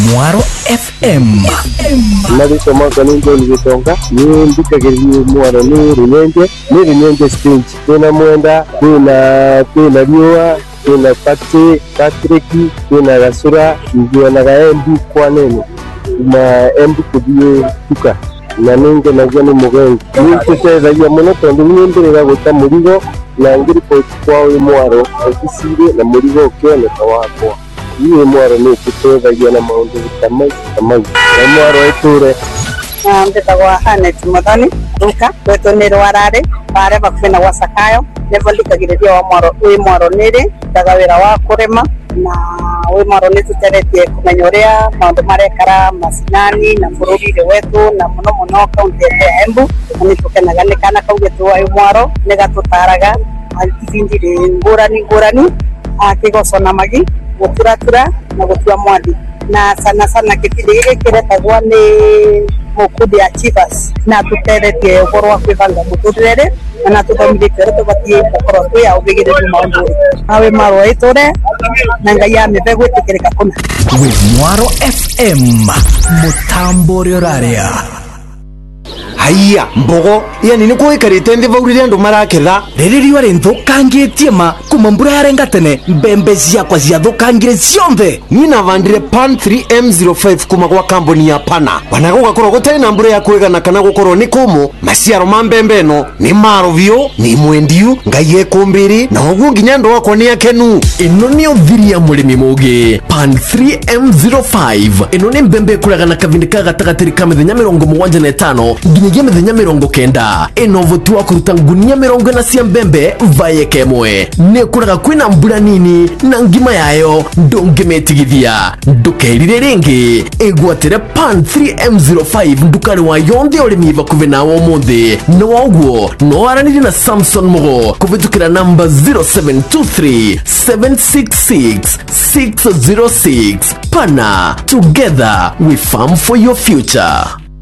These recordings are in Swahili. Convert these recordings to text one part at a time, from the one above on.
Mwaro FM. Nalito mwaka ninjo nilitonga ni mbika giri Mwaro ni Runyenje stage. Tuna Mwenda, tuna Liwa, tuna Patrick, tuna Rasura, ndio na gaembu kwa neno na embu kudiye tuka na ninge na jani mugenzi nikiseza ya monoto ndimwendera guta murigo na ngiri ko kwa Mwaro akisire na murigo kene tawako yiwe Mwaro ni kiteza ya na maundu tamai na Mwaro eture ndetagwa Hanet Muthoni Ruka wetonero warare bare bakwena wasakayo nevolikagiriria wa Mwaro niri ndagawira wa kurema na Mwaro nituteretie kumenya uria maundu marekara masinani na bururi wetu na muno kaunti ya Embu nitukenaga nikana kaugetu wa Mwaro negatutaraga alifindire ngurani akigocona magi guturatura na gutua mwadi na sana kipindi giki kiretagwa ni mukundi achievers na tuteretie ukoro wa kwibanga muturere na tuthomithie kero tubatie ukoro twi au bigire maundu awe Mwaro itore na ngai ya mebe gwitikirika kuna Mwaro FM mutambore raria haiya mbogo yani niko ikarite ndi vaurire andu maraketha riri wari nthukangitie ma kuma mbura yarenga tene mbembe ciakwa ciathukangire cionthe nina vandire pan 3M05 kuma kwa kamboni ya Pana wanaga gukoro gutari na mbura ya kwigana kana gukorwo ni kumu maciaro ma mbembe no ni marovio ni mwendiu ngai ekumbiri na ugu nginya ndo wako ni akenu ino ni uthiria murimi mugi pan 3M05 ino ni mbembe kuraga na kavindi ka gatagatiri ka mithenya 75 nginyagia mithenya 90 ino vutu wa kuruta ngunia 40 cia mbembe vaye kemwe ni kuraga kwina mbura nini na ngima yayo ndongemetigithia ndukerire ringi igwatire pan 3M05 ndukari wa yonthe urimi vakuvi nawo muthi no waguo no araniri na Samson Mugo kuvitukira namba 0723 766 606 Pana, together we farm for your future.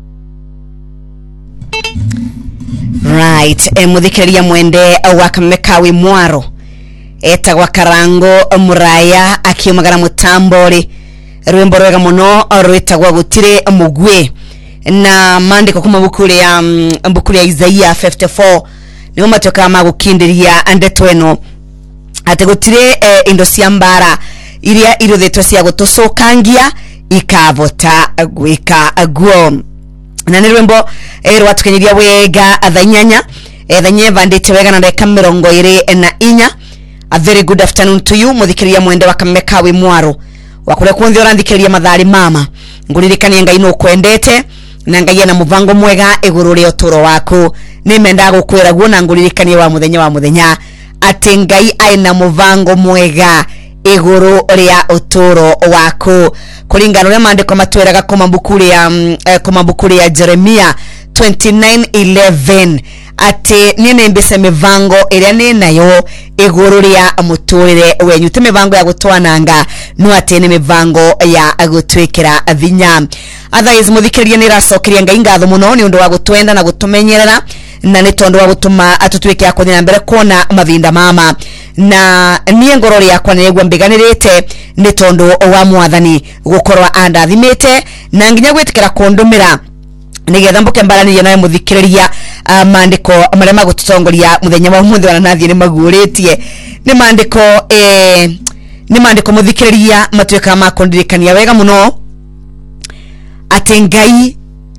Right, muthikiriria mwende wa Kamekawi Mwaro etagwa Karango Muraya akiumagara mutambori rwimbo rwega muno rwetagwa gutire mugwe na mandiko kuma bukuri ya Isaia 54 niyo matoka magukindiria andeto eno ate gutire indo cia mbara iria iruthetwe cia gutucokangia ikavota gwika aguo na ni rwimbo rwatukenyiria wega athanyanya thanye vandite wega na ndeka 24. A very good afternoon to you muthikiriria mwende wa Kamekawi Mwaro wakure kuonthi orandikiriria mathari mama nguririkania ngai no kwendete na ngai na muvango mwega iguru ri uturo waku ni menda gukwira guo na nguririkania wa muthenya ati ngai aina muvango mwega iguru ria uturo waku kuringana na maandiko matweraga kuma bukuri ya Jeremia 29:11 ati nene mbese mivango iria ni nayo iguru ria muturire wenyu te mivango ya gutwananga no ati ni mivango ya gutwikira vinya otherwise muthikiriria ni racokiria ngai ngatho muno ni undu wa gutwenda na gutumenyerera na ni tondu wa gutuma atutwike akuthina mbere kuona mavinda mama na niye ngoro yakwa negwa mbiganirite ni tondu wa mwathani gukorwa andathimite na nginya gwitikira kundumira nigetha mbuke mbaranirie nawe muthikiriria maandiko maria magututongoria muthenya wa umuthi wana nathie ni maguritie ni maandiko muthikiriria matweka makondirikania wega muno ati ngai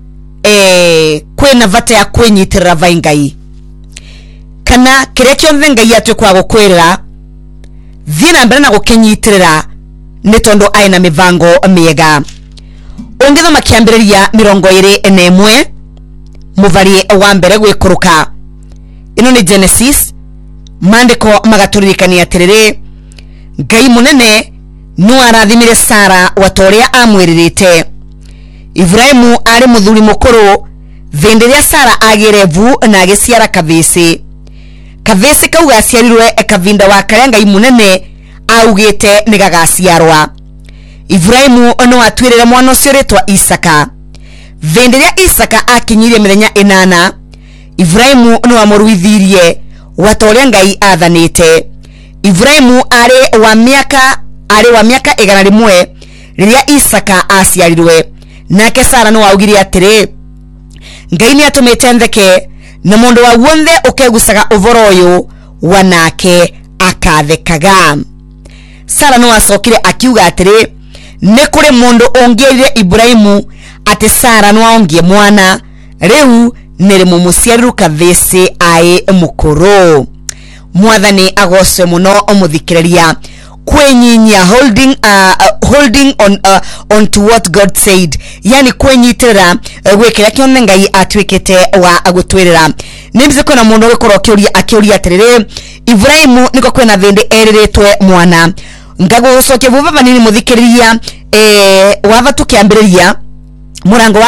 kwina vata ya kwinyitirira vai ngai kana kiria kionthe ngai atwikwa gukwirira thina mbere na gukinyitirira ni tondu aina mivango miega ungithoma kiambiriria 21 muvari wa mbere gwikuruka ino ni Genesis maandiko magaturirikania atiriri ngai munene no arathimire Sara watoria amwiririte Ibrahimu ari muthuri mukuru venderia Sara agirevu na agiciara kavisi kau gaciarirwe kavinda wa karia ngai munene augite nigagaciarwa Ibrahimu no atwirira mwana ucio ritwa Isaka venderia Isaka akinyirie mithenya 8 Ibrahimu no amuruithirie watoria ngai athanite Ibrahimu ari wa miaka 100 riria Isaka aciarirwe nake Sara no augire atiri Ngai ni atumite ntheke na mundu wa wothe ukegusaga uvoro uyu wanake akathekaga. Sara no acokire akiuga atiri ni kuri mundu ongierire Ibrahimu ati Sara no aongie mwana riu niri mumuciariru kathisi ai mukuru. Mwathani agocwe muno omuthikiriria kwenyinya holding on to what God said, yani kwenyitira gwikira kionne Ngai atwikite wa agutwirira. Nimze kona mundu gukoro akiuria atiriri Ibrahimu niko kwena thindi eriritwe mwana ngagucokia vuva vanini muthikiriria wava tukiambiriria murango wa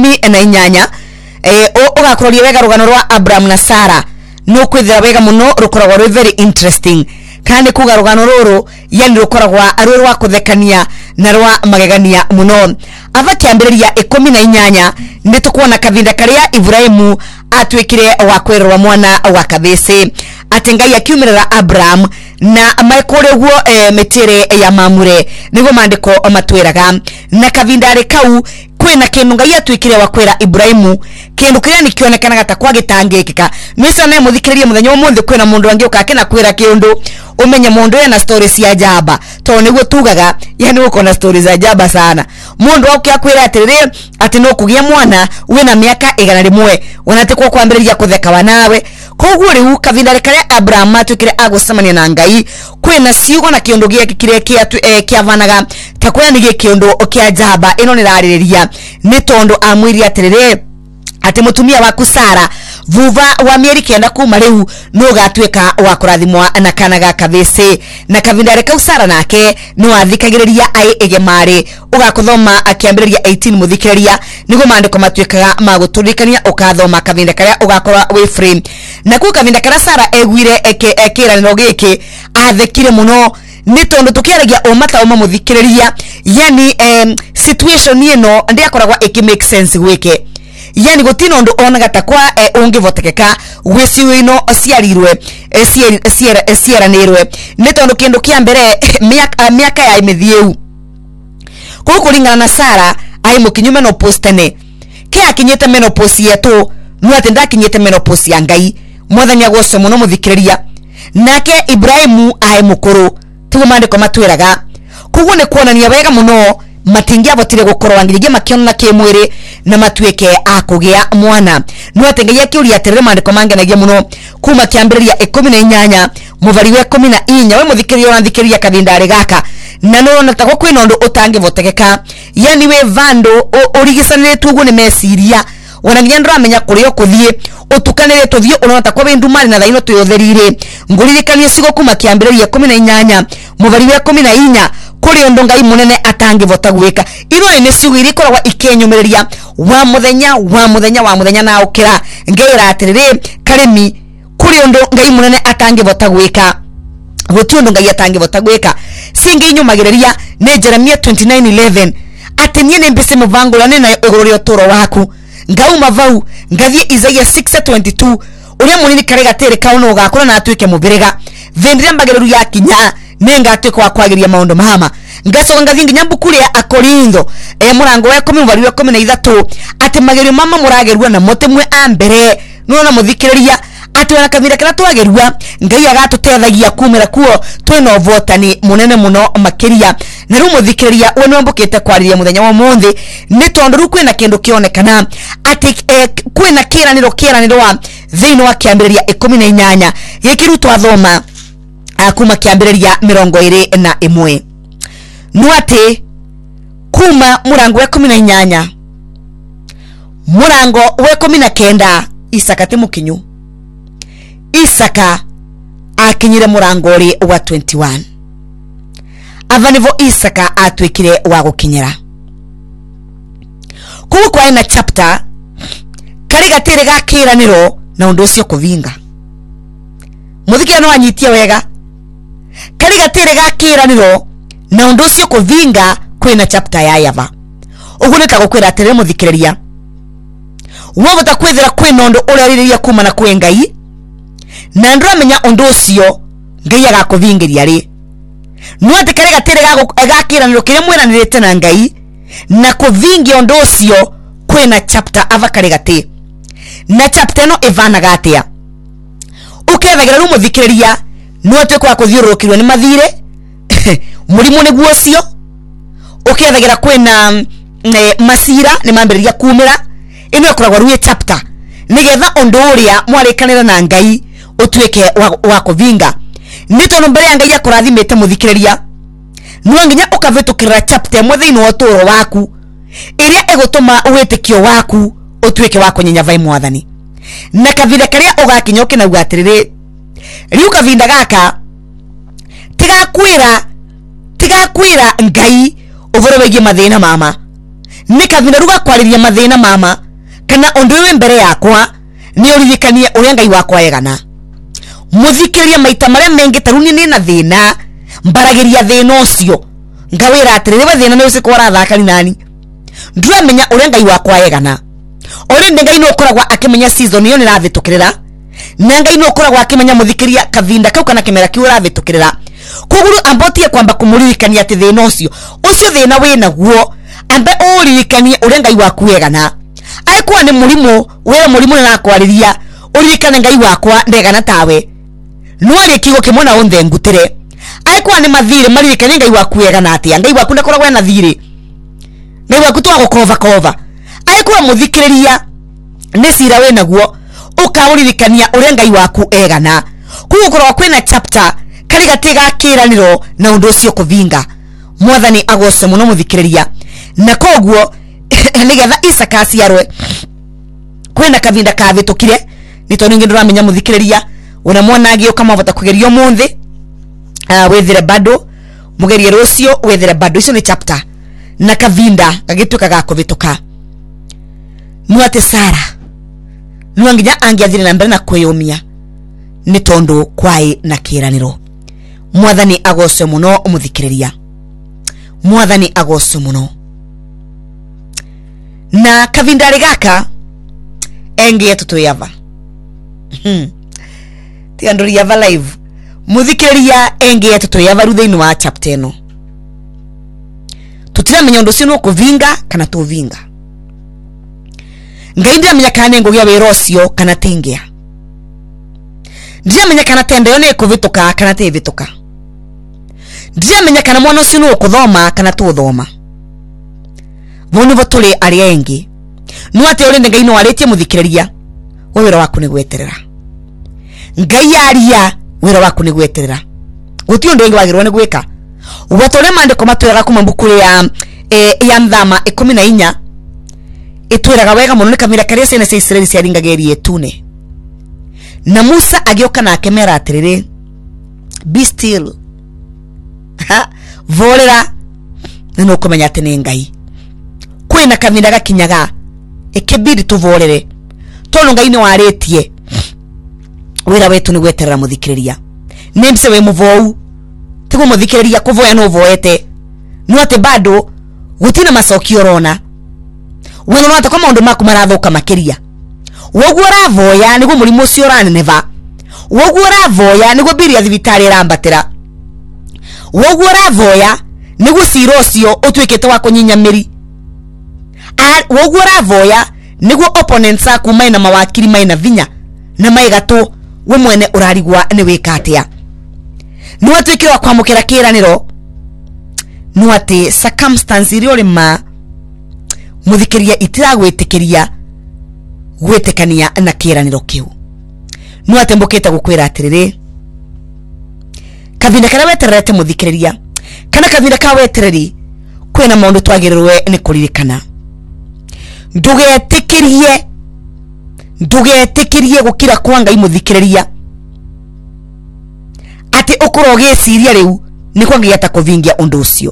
18 ugakuroria wega rugano rwa Abraham na Sara no kwithira wega muno rukoragwa rwi very interesting kandi kuga rugano ruru yani rukoragwa ari rwa kuthekania na rwa magegania muno. Ava kiambiriria 18 nitukuona kavinda karia Ibrahimu atwikire wa kwerwa mwana wa kathisi ati Ngai akiumirira Abraham na maikoreguo metire ya mamure nigo mandiko matwiraga na kavindare kau kwina kindu Ngai atwikire wa kwera Ibrahimu kindu kiria nikionekana gata kwa gitangikika nisa na muthikiririe muthenya umuthi kwina mundu wangi ukakena kwira kindu umenye mundu ena stories ya jaba to niguo tugaga yani uko na stories za jaba sana. Mundu wakia kwira atiriri ati no kugia mwana wina miaka 100 wanatekwa kwambiriria kutheka wanawe koguo riu kavindare karia Abraham atwikire agucemania na Ngai kwina ciugo na kindu gia kire kiavanaga ta kwina ni kindu kia jaba ino niraririria ni tondu amwiri atiriri ati mutumia waku Sara vuva wa mieri 9 kuma riu no gatweka wa kurathimwa na kana ga kathisi na kavindare kau Sara nake no athikagiriria ai egemari ugakuthoma akiambiriria 18 muthikiriria nigo mandiko matwekaga maguturikania ukathoma kavinda karia ugakora we frame na ku kavinda karia Sara egwire ekiraniro giki athekire muno ni tondu tukiaragia umata uma muthikiriria yani situation ino ndiakoragwa make sense gwike yani gutino ndo onaga takwa ungivotekeka gwiciwe ino ciarirwe ciaranirwe ni tondu kindu kia mbere miaka ya imithieu kuringana na Sara ai mukinyu menopause tene kia kinyete menopause yetu no atenda kinyete menopause ya Ngai mwathanya gocwe muno muthikiriria nake Ibrahimu ai mukuru tugumandiko matwiraga kuguo ni kuonania wega muno matingia botire gukorwa ngirigia makiona kimwiri na matweke akugia mwana no atengeia kiuria atirire mandiko mangenagia muno kuma kiambiriria 18 muvari wa 14 we muthikiriria wanthikiriria kavindare gaka na no natako kwina undu utangivotekeka yani we vando urigisanire tuguo ni mesiria wanangia ndramenya kurio kuthie utukanire tuthie unota kwa wendu mari na thaino tuyotherire nguririkanie sigo kuma kiambiriria 18 muvari wa 14 kuri undu Ngai munene atangivota gwika iro ni ciugiri koragwa ikenyumiriria wa muthenya na ukira ngeira atiriri karimi kuri undu Ngai munene atangivota gwika guti undu Ngai atangivota gwika singi inyumagiriria ni Jeremia 29:11 atenie ni mbese muvangula ni na iguru rio toro waku ngauma vau ngathie Isaiah 6:22 uria munini karega tere kauno gakora na atwike mubirega vendria mbagereru ya kinya nenga tekwa kwagiria maundu mahama ngaso ngathi nginya bukuri ya Akorintho murango wa 10:13 ati magerio mama muragerua na motemwe ambere no na muthikiriria ati wana kavira kana twagerua Ngai agatutethagia kumira kuo twina votani munene muno makiria na ru muthikiriria wone mbukite kwariria muthenya wa monthi ni tondu ru kwina kindu kionekana ati kwina kiraniro wa thino wa kiambiriria 18 gikiru twathoma akuma kiambiriria 21 nuati kuma murango wa 18 murango wa 19 Isaka timukinyu Isaka akinyire murango ri wa 21 avanivo Isaka atwikire wa gukinyira kuko kwa ina chapter kari gatire gakiraniro na undu ucio kuvinga muthikira no anyitie wega kari gatire gakiraniro na undu ucio kuvinga kwina chapter ya yava uguneka gukwira atere muthikiriria wabota kwithira kwina undu urariria kuma na kwe Ngai na ndramenya undu ucio Ngai agakuvingiria ri no ati kare gatere gakiraniro kiria mwiranirite na Ngai na kuvingia undu ucio kwina chapter ava kare gati na chapter no ivanaga atia ukethagira ru muthikiriria no ati kwa kuthiurukirwo ni mathire murimu niguo ucio ukethagira kwina masira ni mambiriria kumira ino ikoragwo ruwe chapter nigetha undu uria mwarikanira na Ngai utuike wa kuvinga ni tondu mbere ya Ngai akurathimite muthikiriria no nginya ukavitukira chapter imwe thiini wa uturo waku iria igutuma witikio waku utuike wa kunyinya vai mwathani na kavinda karia ugakinyoke na ugatiriri riu kavinda gaka tigakwira Ngai uvoro wegie mathina mama ni kavinda ruga kwariria mathina mama kana undu we mbere yakwa ni uririkanie uria Ngai wakwa egana muthikiria maita maria mengi taruni ni na thina mbaragiria thina ucio ngawira atiriri we thina ni ucikwara thakani nani ndramenya uria Ngai wakwa egana ori Ngai no koragwa akimenya season iyo ni rathitukirira na Ngai no koragwa akimenya muthikiria kavinda kau kana kimera kiu rathitukirira kuguru ambotie kwamba kumuririkania ati thina ucio thina we naguo ambe uririkanie uria Ngai waku egana aikuwa ni murimu we murimu na kwariria uririkane Ngai wakwa ndegana tawe no ari kigo kimona onthe ngutire aikuwa ni mathire maririkane Ngai waku egana atia Ngai waku ndakoragwa na thire Ngai waku twago kova aikuwa muthikiriria ni sira we naguo ukauririkania uria Ngai waku egana kugukorwa kwina chapter kari gatiga kiraniro na undu ucio kuvinga mwathani agose muno muthikiriria na koguo nigetha Isaka ciarwe kwina kavinda kavitukire ni tondu ngi nduramenya muthikiriria una mwana agi ukamavota kugerio munthi wethire bado mugerie rucio wethire bado icio ni chapter na kavinda gagituka gakuvituka nuate Sara nuanginya angiathire na mbere na kwiyumia ni tondu kwai na kiraniro mwathani agose muno umuthikiriria mwathani agose muno na kavindari gaka engi yetu tuyava tianduri yava live muthikiriria engi yetu tuyava ruthaini wa chapter eno tutiramenya undu ucio no kuvinga kana tuvinga Ngai ndiramenya kana ngugia wira ucio kana tingia ndiramenya kana tende yo ni kuvituka kana tivituka ndiramenya kana mwana ucio no kuthoma kana tuthoma vonu vatuli ari engi no ati uri Ngai no aritie muthikiriria we wira waku ni gweterera Ngai aria wira waku ni gweterera guti undu wengi wagirwo ni gwika watole mandiko matwera kuma mbukuri ya Nthama 14 itwiraga wega muno ni kamira karia ciana cia Israeli ciaringagerie etune na Musa agioka na akemera atiriri be still volera no kumenya ati ni Ngai kwina kamira gakinyaga ikibidi tuvolere tono Ngai ni waritie wira wetu ni gweterera muthikiriria nimse we muvou tigo muthikiriria kuvoya no voete no ati bado gutina macokio rona wena no atakoma undu maku marathuka makiria woguo ravoya nigo murimu ucio raneneva woguo ravoya nigo biria thibitari rambatira woguo ravoya nigo ciro ucio utwikite wa kunyinya miri woguo ravoya nigo opponents aku maina mawakiri maina vinya na maigatu we mwene urarigwa ni wikatia no atwikirwa kwamukira kiraniro no ati circumstance iri urima muthikiria itiragwitikiria gwetekania na kiraniro kiu no atembukite gukwira atiriri kavinda kana wetererete muthikiriria kana kavinda ka wetereri kwina maundu twagirirwe ni kuririkana ndugetikirie gukira kwa Ngai muthikiriria ati ukuro giciria riu ni kwa ngiata kuvingia undu ucio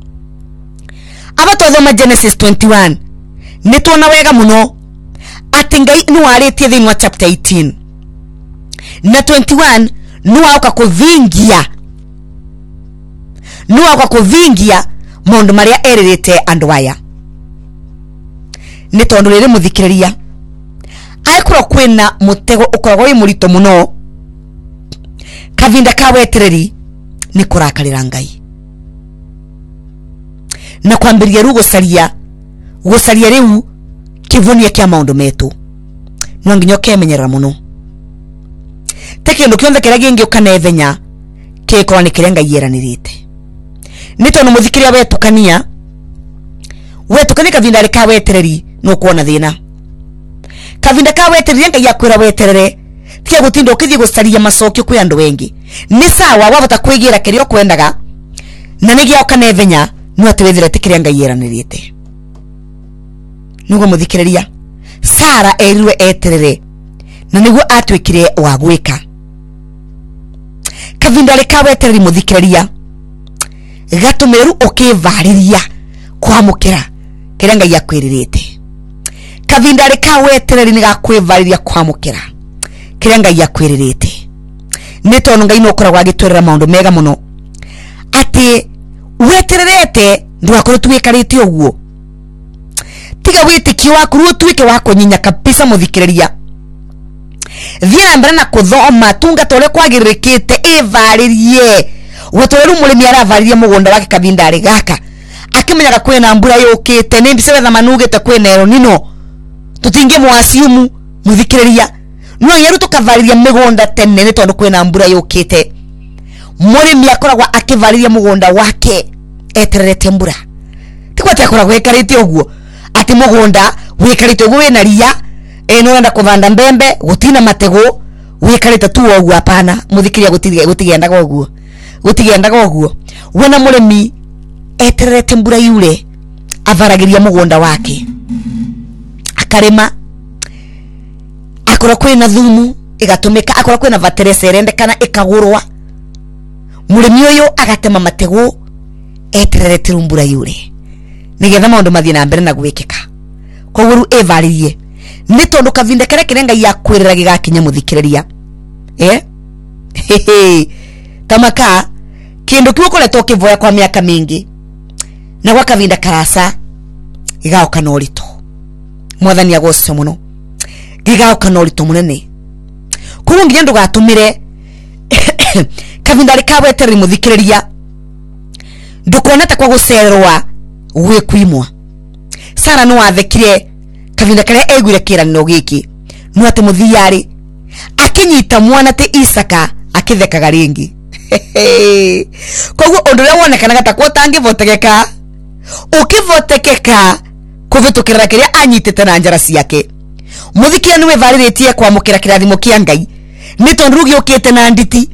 aba twathoma Genesis 21 ni tuona wega muno ati Ngai ni waritie thiini wa chapter 18 na 21 ni wauka kuvingia maundu maria eririte andu aya ni tondu riri muthikiriria aikura kwina mutego ukoragwo wi murito muno kavinda ka wetereri ni kurakarira Ngai na kwambiria ru gucaria riu kivonia kia maundu metu no nginyo kemenyera muno tekindu kionthe kiria gingi ukanethenya kikora ni kiria Ngai yeranirite ni tondu muthikiria wetukania kavinda ka wetereri no kuona thina kavinda ka wetereri Ngai akwira weterere tia gutinda ukithie gucaria macokio kwi andu wengi ni sawa wabota kwigira kirio kwendaga na nigia ukanethenya no atwethire tikiria Ngai yeranirite nugo muthikiriria Sara erirwe eterere na niguo atwikire wa gwika kavinda ka wetereri muthikiriria gatumeru ukivariria kwamukira kiria Ngai akwiririte kavinda ka wetereri ni gakwivariria kwamukira kiria Ngai akwiririte ni tondu Ngai no koragwa agitwerera maundu mega muno ati wetererete ndwakorwo twikarite uguo tiga witiki waku ru twike wako nyinya kabisa muthikiriria thia mbere na kuthoma tungata ule kwagiririkite ivaririe wetereru mulimi aravaririe mugunda wake kavinda gaka akimenyaga kwina mbura yukite ni mbise wetha manugite kwina ero nino tutinge mwasiumu muthikiriria no yeru tukavariria migunda tene ni tondu kwina mbura yukite mulimi akoragwa akivariria mugunda wake etererete mbura tikwati akoragwa ekarite uguo ati mugunda wikarite uguo wina ria no wenda kuvanda mbembe gutina matego wikarite tu uguo hapana muthikiria gutigendaga uguo wena mulimi etererete mbura yure avaragiria mugunda wake akarima akora kwina thumu igatumika akora kwina vateresa irendekana ikagurwa mulimi uyu agatema matego etererete mbura yure nigetha maundu mathie na mbere na gwikika koguo evaririe ni tondu kavinda karia kiria Ngai akwirira gigakinya muthikiriria tamaka kindu kiu kuletwo kivoya kwa miaka mingi na gwa kavinda karasa gigauka no rito mwathani agoco muno gigauka no rito munene koguo nginya ndugatumire kavinda ka wetereri muthikiriria ndukona ta kwa gucererwa gwikwimwa Sara no athekire kavinda karia egwire kiraniro giki no ati muthiari akinyita mwana te Isaka akithekaga ringi koguo undu ria wonekanaga ta ko tangivotekeka ukivotekeka kuvitukirira kiria anyitite na njara ciake muthikira ni wevariritie kwamukira kirathimo kia Ngai ni tondu rugi ukite na nditi